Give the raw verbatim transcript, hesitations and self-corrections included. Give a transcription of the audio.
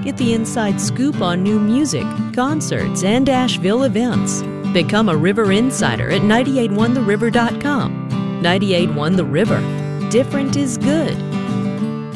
Get the inside scoop on new music, concerts, and Asheville events. Become a River Insider at nine eight one the river dot com. ninety-eight point one The River. Different is good.